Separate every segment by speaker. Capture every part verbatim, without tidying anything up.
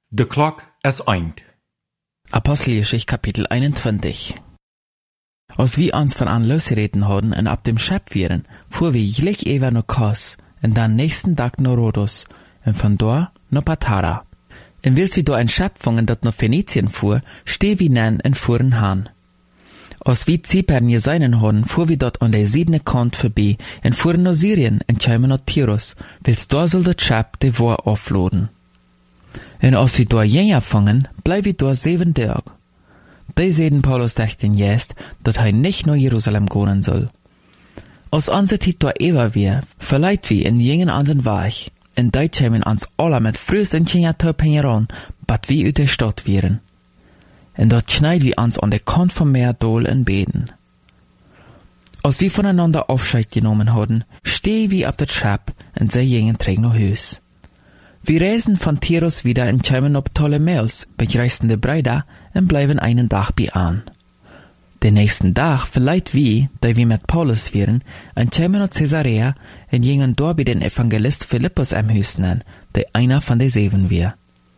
Speaker 1: De klok is eind.
Speaker 2: Apostelgeschichte Kapitel einundzwanzig. Als wir uns von an losgereden hadden en ab dem Schep vieren, fuhr wir gleich even naar Kos en dan nächsten Tag naar Rhodos en van daar naar Patara. En wils wir da ein Schep vangen dat naar Venetien fuhr, steh wir nen en fuhren haan. Als wir Zypern geseinen hadden, fuhr wir dort an der siedene Kant vorbei en fuhren naar Syrien en tjömen naar Tyrus, wils da soll dat Schep de war afloden. En als wir da jänger vangen, bleib wir da zeven dag. Die sehen Paulus dachten jest, dat hij nicht naar Jerusalem gaan soll. Als onze tijd da ewa weer, verleiht wir in jingen ansen Weg, en die kämen ons alle met frühs en tjenja töp heran, bat wir uit der Stadt vieren. En dort schneid wir uns an der Kant vom Meer dol en beden. Als wir voneinander Aufscheid genommen hadden, steh wir ab dat Schap en sie jingen träg naar huis. Wir reisen von Tyrus wieder en kämen op Ptolemäus, begreisten de Breida en blijven einen Tag bij aan. Den nächsten Tag verleiht wir, da wir mit Paulus vieren, en kämen naar Caesarea en gingen door bij den Evangelist Philippus am Huis nen, der einer von de zeven weer.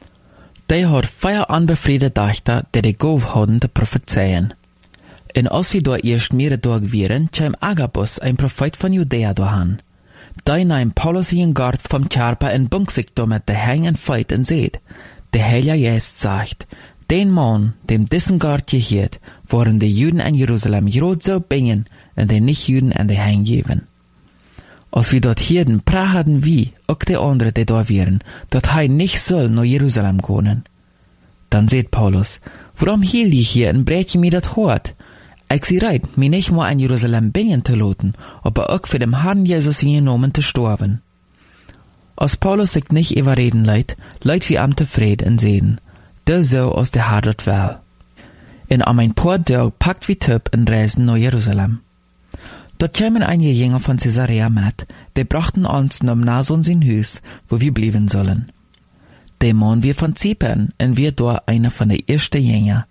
Speaker 2: Die had vier unbefriede Dachter, die de Gove hadden te prophezeien. En als wir door eerst mehrere Tage vieren, käm Agabus, ein Prophet von Judäa, doorhan. Die nahm Paulus in Gart vom Charpa en bunk sich da mit de hang en feit en seht. De Heilige Geist sagt, den Mann, dem dissen Gart gehiert, waren de Juden in Jerusalem groot so bingen en de nicht-Juden en de hang geven. Als wir dort hierden, prachten wie, ook de andere, die da wären, dat hij nicht soll naar Jerusalem gaan. Dan seht Paulus, waarom hield ich hier en breek je mir dat hoort? Ik zie reit, mir nicht mal in Jerusalem bingen te loten, aber ook für dem Herrn Jesus genomen te sterben. Als Paulus sich nicht überreden leidt, leidt wir am tevreden en sehen, de so als der Herr dat wel. En am ein paar Tag packt wir töp en reisen naar Jerusalem. Dort kämen einige Jünger von Caesarea mit, die brachten uns nach Mnason sein Haus, wo wir blieben sollen. Der Mann wir von Zypern, en wir dort einer von der ersten Jünger.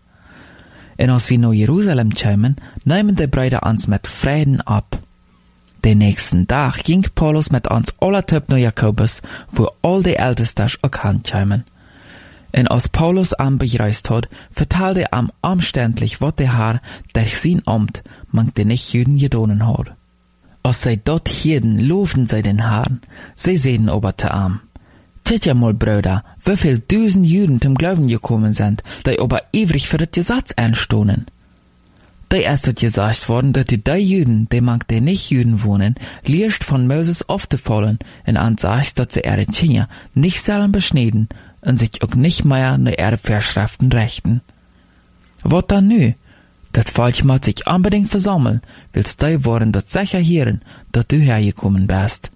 Speaker 2: En als wir nach Jerusalem kämen, nehmen die Brüder uns mit Frieden ab. Den nächsten Tag ging Paulus mit uns alle töp nach Jakobus, wo all die Ältesten auch kämen. En als Paulus am bereist hat, vertelde er am umständlich, wat der Herr durch sein Amt manch den Nicht-Juden gedonen hat. Als sie dort hielten, lobten sie den Herrn. Sie sehen aber zu am. Tja ja mal, Brüder, wieviel tausend Juden zum Glauben gekommen sind, die aber ewig für das Gesetz einstohnen. Die ist dort gesagt worden, dass die Juden, die manch den Nicht-Juden wohnen, lehrst von Moses aufzufallen und ansagt, dass sie ihre Kinder nicht sollen beschneiden, und sich auch nicht mehr nach ihre Vorschriften rechten. Was dann nu? Dat Volk muss sich unbedingt versammeln, willst du wollen dat sicher hören, dat du hergekommen bist.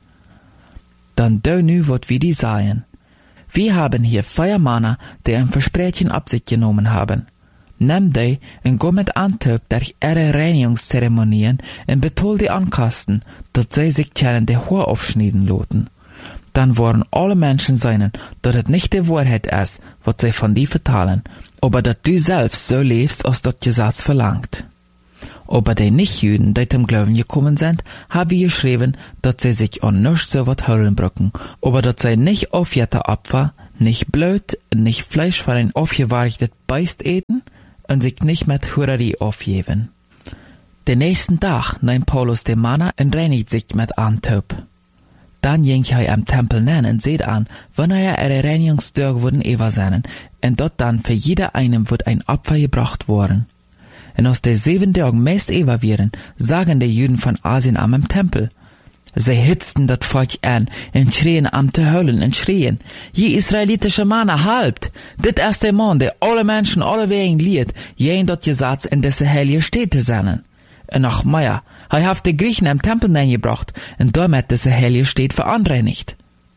Speaker 2: Dann du nu, wat wir die sagen. Wir haben hier vier Männer, die ein Versprechen ab sich genommen haben. Nimm die und go mit Antwerp durch ihre Reinigungszeremonien und betol die Ankasten, dat sie sich können die Haar aufschneiden loten. Dann wollen alle Menschen sein, dass es nicht die Wahrheit ist, was sie von dir vertalen, aber dass du selbst so lebst, als das Gesetz verlangt. Aber die Nicht-Juden, die zum Glauben gekommen sind, haben geschrieben, dass sie sich an nichts so was holen brücken, aber dass sie nicht aufjährte Opfer, nicht Blut, nicht Fleisch von ein aufgewarchtes Beist eten und sich nicht mit Hurerie aufgeben. Den nächsten Tag nahm Paulus den Manna und reinigt sich mit Antwerp. Dann ging hij am Tempel nen en seht an, wanneer er ihre Reinigungstage wurden eva sein, en dort dann für jeder einem wird ein Opfer gebracht worden. En aus der sieben Tagen meist eva wären, sagen die Juden von Asien am Tempel. Sie hitzten dat Volk an, en schrien am te heulen en schrien, je israelitische Männer, halbt! Dit ist der Mann, der alle Menschen alle wegen liet, jen dort Gesetz in desse heilige Städte seinen. En noch mehr, hij heeft de Griechen am Tempel neingebracht en damit diese heilige Stadt veranreinigt.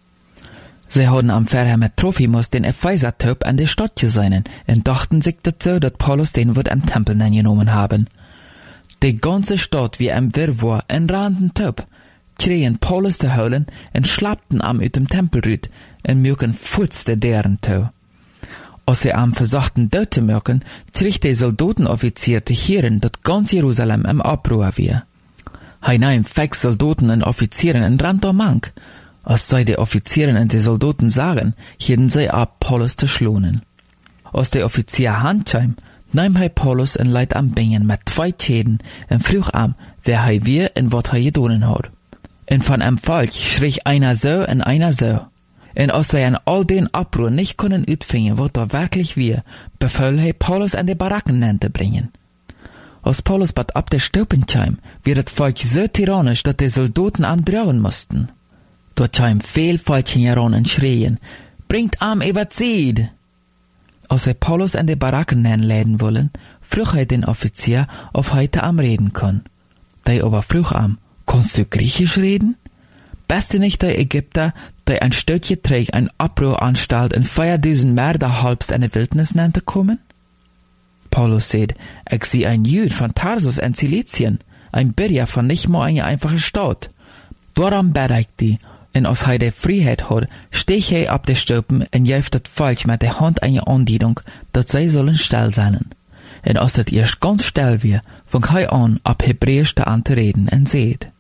Speaker 2: Sie hadden am Verher mit Trophimus den Epheser-Typ an der Stadt gesehen en dachten sich dazu, dass Paulus den wird am Tempel neingenommen haben. Die ganze Stadt wie ein Wirrwarr en randen Typ, kregen Paulus zu holen en schlappten am uit dem Tempelrüt en mögen futzte deren Tau. Als sie am versuchten dort zu merken, tricht der Soldatenoffizier zu hören, dass ganz Jerusalem im Abruhr war. Hij nahm fix Soldaten und Offizieren en rand door mank. Als zij de Offizieren en de Soldaten sagen, hielden zij ab, Paulus te schlonen. Als de Offizier handkwam, nam hij Paulus en leid aan bingen met twee tjeden en vroeg aan wer hij weer en wat hij gedaan had. En van hem volk schrie einer zo en einer zo. En als zij aan al den Abruhr nicht können uitvinden wat er wirklich weer, befahl hij Paulus aan de barakken aan te brengen. Als Paulus bad ab der Staupen kwam, werd het volk zo tyrannisch dat de Soldaten am drohen mussten. Dort kwam veel volkchen heran en schreien, bringt am wat seed. Als hij Paulus aan de barakken aanleiden willen, vroeg hij den Offizier of hij te am reden kon. Die aber vroeg am, kannst du Griechisch reden? Bist du nicht der Ägypter, der ein Stöckje trägt, ein Abruhr anstalt en vierduizend Mörder halbst in de Wildnis nannte kommen? Paulus sagt, ich zie ein Jud von Tarsus in Cilizien, ein Bürger von nicht mal eine einfache Stadt. Darum bete ich die, en als hij de Freiheit hat, steeg hij op de Staupen en geeft het volk met de hand eine Andienung, dat zij sollen still zijn. En als het eerst ganz still weer, fang hij an, op Hebräisch te an te reden en seht.